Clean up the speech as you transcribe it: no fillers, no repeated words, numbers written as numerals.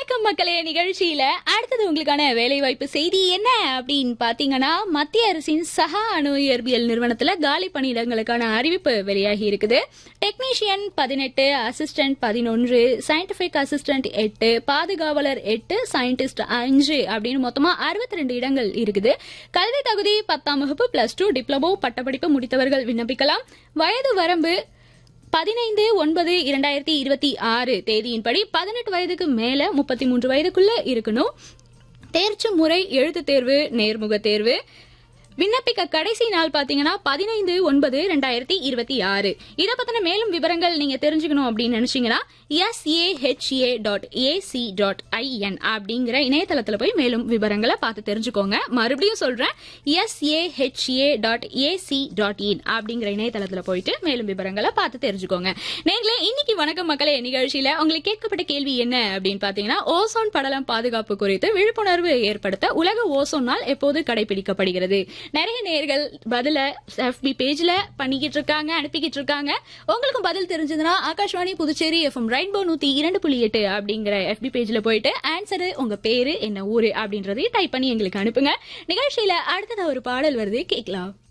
வணக்கம் மக்களே. நிகழ்ச்சியில அடுத்தது உங்களுக்கான வேலைவாய்ப்பு செய்தி என்ன அப்படின்னு பாத்தீங்கன்னா, மத்திய அரசின் சஹா அணு இயற்பியல் நிறுவனத்துல காலி பணியிடங்களுக்கான அறிவிப்பு வெளியாகி இருக்குது. டெக்னீஷியன் 18, அசிஸ்டன்ட் 11, சயின்டிபிக் அசிஸ்டன்ட் 8, பாதுகாவலர் 8, சயின்டிஸ்ட் 5 அப்படின்னு மொத்தமா 62 இடங்கள் இருக்குது. கல்வி தகுதி 10ஆம் வகுப்பு, +2, டிப்ளமோ பட்டப்படிப்பு முடித்தவர்கள் விண்ணப்பிக்கலாம். வயது வரம்பு 15/9/2026 தேதியின்படி 18 வயதுக்கு மேல 33 வயதுக்குள்ள இருக்கணும். தேர்ச்சி முறை எழுத்து தேர்வு, நேர்முக தேர்வு. விண்ணப்பிக்க கடைசி நாள் பாத்தீங்கன்னா 15/9/2026. இத பத்தின மேலும் விவரங்கள் நீங்க தெரிஞ்சுக்கணும் அப்படின்னு நினைச்சீங்கன்னா saha.ac.in அப்படிங்கிற இணையதளத்துல போய் மேலும் விவரங்களை பார்த்து தெரிஞ்சுக்கோங்க. மறுபடியும் சொல்றேன், saha.ac.in அப்படிங்கிற இணையதளத்துல போயிட்டு மேலும் விவரங்களை பார்த்து தெரிஞ்சுக்கோங்க. நேர்களே, இன்னைக்கு வணக்கம் மக்களே நிகழ்ச்சியில உங்களுக்கு கேட்கப்பட்ட கேள்வி என்ன அப்படின்னு பாத்தீங்கன்னா, ஓசோன் படலம் பாதுகாப்பு குறித்து விழிப்புணர்வு ஏற்படுத்த உலக ஓசோன் நாள் எப்போது கடைபிடிக்கப்படுகிறது? நிறைய நேர்கள் பதில FB பேஜ்ல பண்ணிக்கிட்டு இருக்காங்க, அனுப்பிக்கிட்டு இருக்காங்க. உங்களுக்கும் பதில் தெரிஞ்சதுன்னா ஆகாஷ்வாணி புதுச்சேரி FM ரெயின்போ 102.8 அப்படிங்கிற FB பேஜ்ல போயிட்டு ஆன்சரு, உங்க பேரு, என்ன ஊரு அப்படின்றதையும் டைப் பண்ணி எங்களுக்கு அனுப்புங்க. நிகழ்ச்சியில அடுத்ததா ஒரு பாடல் வருது, கேட்கலாம்.